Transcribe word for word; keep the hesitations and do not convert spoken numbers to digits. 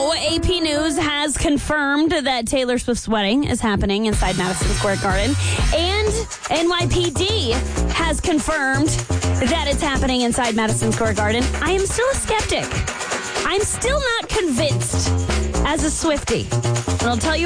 So, A P News has confirmed that Taylor Swift's wedding is happening inside Madison Square Garden. And N Y P D has confirmed that it's happening inside Madison Square Garden. I am still a skeptic. I'm still not convinced as a Swiftie. And I'll tell you